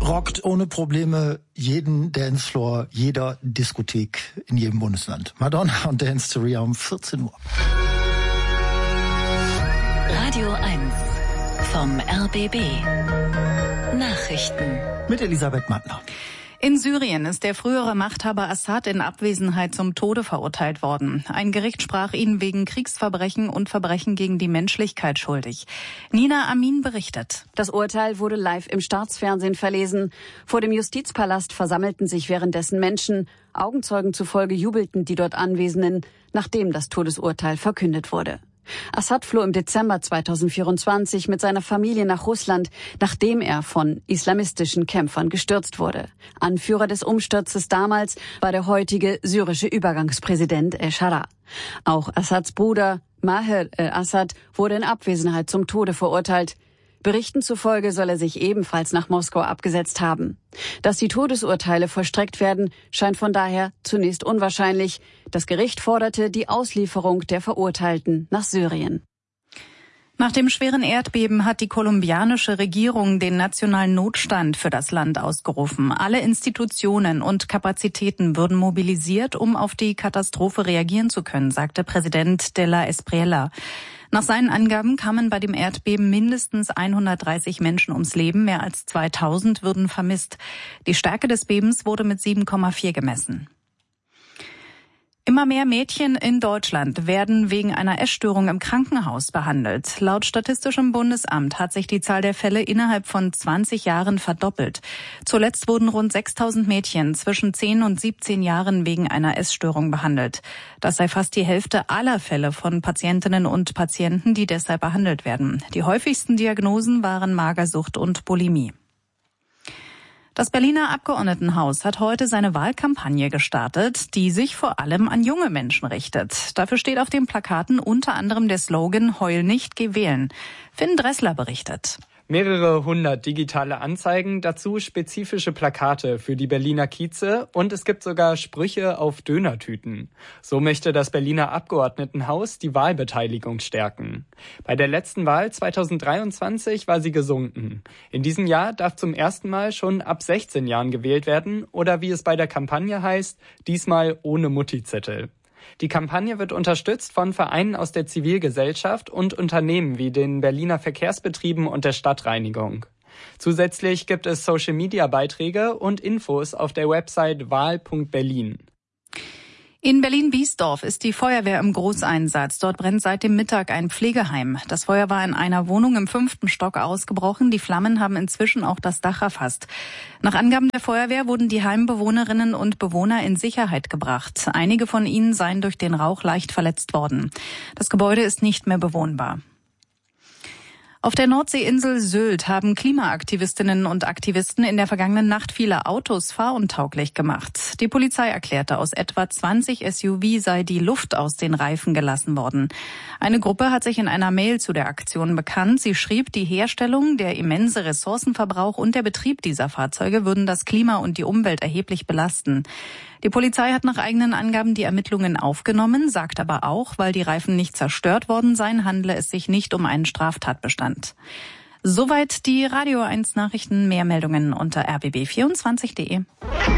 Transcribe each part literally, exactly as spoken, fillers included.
rockt ohne Probleme jeden Dancefloor, jeder Diskothek in jedem Bundesland. Madonna und Dance to Ria um vierzehn Uhr. Radio eins vom R B B. Nachrichten. Mit Elisabeth Mattner. In Syrien ist der frühere Machthaber Assad in Abwesenheit zum Tode verurteilt worden. Ein Gericht sprach ihn wegen Kriegsverbrechen und Verbrechen gegen die Menschlichkeit schuldig. Nina Amin berichtet. Das Urteil wurde live im Staatsfernsehen verlesen. Vor dem Justizpalast versammelten sich währenddessen Menschen. Augenzeugen zufolge jubelten die dort Anwesenden, nachdem das Todesurteil verkündet wurde. Assad floh im Dezember zweitausendvierundzwanzig mit seiner Familie nach Russland, nachdem er von islamistischen Kämpfern gestürzt wurde. Anführer des Umsturzes damals war der heutige syrische Übergangspräsident al-Shara. Auch Assads Bruder Maher al-Assad wurde in Abwesenheit zum Tode verurteilt. Berichten zufolge soll er sich ebenfalls nach Moskau abgesetzt haben. Dass die Todesurteile vollstreckt werden, scheint von daher zunächst unwahrscheinlich. Das Gericht forderte die Auslieferung der Verurteilten nach Syrien. Nach dem schweren Erdbeben hat die kolumbianische Regierung den nationalen Notstand für das Land ausgerufen. Alle Institutionen und Kapazitäten würden mobilisiert, um auf die Katastrophe reagieren zu können, sagte Präsident de la Espriella. Nach seinen Angaben kamen bei dem Erdbeben mindestens hundertdreißig Menschen ums Leben, mehr als zweitausend würden vermisst. Die Stärke des Bebens wurde mit sieben Komma vier gemessen. Immer mehr Mädchen in Deutschland werden wegen einer Essstörung im Krankenhaus behandelt. Laut Statistischem Bundesamt hat sich die Zahl der Fälle innerhalb von zwanzig Jahren verdoppelt. Zuletzt wurden rund sechstausend Mädchen zwischen zehn und siebzehn Jahren wegen einer Essstörung behandelt. Das sei fast die Hälfte aller Fälle von Patientinnen und Patienten, die deshalb behandelt werden. Die häufigsten Diagnosen waren Magersucht und Bulimie. Das Berliner Abgeordnetenhaus hat heute seine Wahlkampagne gestartet, die sich vor allem an junge Menschen richtet. Dafür steht auf den Plakaten unter anderem der Slogan "Heul nicht, geh wählen". Finn Dressler berichtet. Mehrere hundert digitale Anzeigen, dazu spezifische Plakate für die Berliner Kieze und es gibt sogar Sprüche auf Dönertüten. So möchte das Berliner Abgeordnetenhaus die Wahlbeteiligung stärken. Bei der letzten Wahl zweitausenddreiundzwanzig war sie gesunken. In diesem Jahr darf zum ersten Mal schon ab sechzehn Jahren gewählt werden oder wie es bei der Kampagne heißt, diesmal ohne Mutti-Zettel. Die Kampagne wird unterstützt von Vereinen aus der Zivilgesellschaft und Unternehmen wie den Berliner Verkehrsbetrieben und der Stadtreinigung. Zusätzlich gibt es Social-Media-Beiträge und Infos auf der Website wahl punkt berlin. In Berlin-Biesdorf ist die Feuerwehr im Großeinsatz. Dort brennt seit dem Mittag ein Pflegeheim. Das Feuer war in einer Wohnung im fünften Stock ausgebrochen. Die Flammen haben inzwischen auch das Dach erfasst. Nach Angaben der Feuerwehr wurden die Heimbewohnerinnen und Bewohner in Sicherheit gebracht. Einige von ihnen seien durch den Rauch leicht verletzt worden. Das Gebäude ist nicht mehr bewohnbar. Auf der Nordseeinsel Sylt haben Klimaaktivistinnen und Aktivisten in der vergangenen Nacht viele Autos fahruntauglich gemacht. Die Polizei erklärte, aus etwa zwanzig S U V sei die Luft aus den Reifen gelassen worden. Eine Gruppe hat sich in einer Mail zu der Aktion bekannt. Sie schrieb, die Herstellung, der immense Ressourcenverbrauch und der Betrieb dieser Fahrzeuge würden das Klima und die Umwelt erheblich belasten. Die Polizei hat nach eigenen Angaben die Ermittlungen aufgenommen, sagt aber auch, weil die Reifen nicht zerstört worden seien, handle es sich nicht um einen Straftatbestand. Soweit die Radio eins Nachrichten. Mehr Meldungen unter r b b vierundzwanzig punkt de.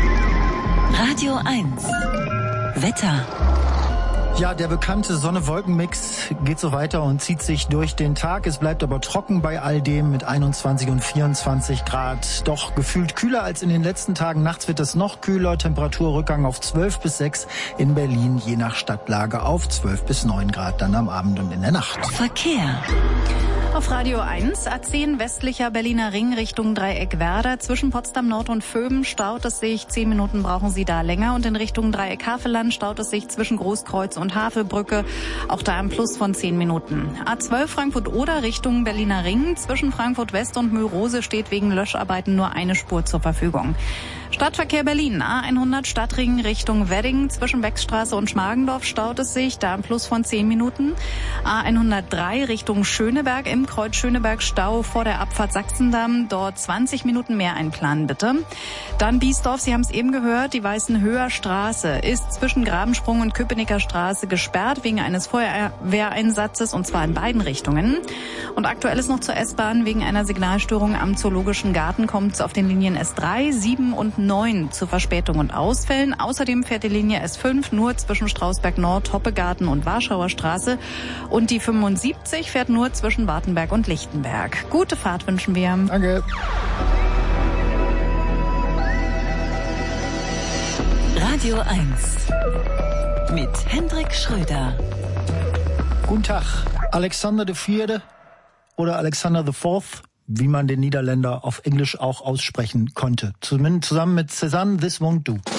Radio eins Wetter. Ja, der bekannte Sonne-Wolken-Mix geht so weiter und zieht sich durch den Tag. Es bleibt aber trocken bei all dem mit einundzwanzig und vierundzwanzig Grad. Doch gefühlt kühler als in den letzten Tagen. Nachts wird es noch kühler. Temperaturrückgang auf zwölf bis sechs. In Berlin je nach Stadtlage auf zwölf bis neun Grad dann am Abend und in der Nacht. Verkehr. Auf Radio eins, A zehn westlicher Berliner Ring Richtung Dreieck Werder. Zwischen Potsdam Nord und Vöben staut es sich. Zehn Minuten brauchen Sie da länger. Und in Richtung Dreieck Havelland staut es sich zwischen Großkreuz und Havelbrücke. Auch da ein Plus von zehn Minuten. A zwölf Frankfurt-Oder Richtung Berliner Ring. Zwischen Frankfurt West und Mühlrose steht wegen Löscharbeiten nur eine Spur zur Verfügung. Stadtverkehr Berlin, A hundert Stadtring Richtung Wedding. Zwischen Beckstraße und Schmargendorf staut es sich. Da ein Plus von zehn Minuten. A hundertdrei Richtung Schöneberg im im Kreuz Schöneberg Stau vor der Abfahrt Sachsendamm. Dort zwanzig Minuten mehr einplanen, bitte. Dann Biesdorf, Sie haben es eben gehört, die Weißenhöher Straße ist zwischen Grabensprung und Köpenicker Straße gesperrt wegen eines Feuerwehreinsatzes, und zwar in beiden Richtungen. Und aktuell ist noch zur S-Bahn wegen einer Signalstörung am Zoologischen Garten kommt es auf den Linien S drei, sieben und neun zu Verspätung und Ausfällen. Außerdem fährt die Linie S fünf nur zwischen Strausberg Nord, Hoppegarten und Warschauer Straße. Und die fünfundsiebzig fährt nur zwischen Wartenberg und Lichtenberg. Gute Fahrt wünschen wir. Danke. Radio eins mit Hendrik Schröder. Guten Tag. Alexander der Vierte oder Alexander the Fourth, wie man den Niederländer auf Englisch auch aussprechen konnte. Zusammen mit Cézanne, This Won't Do.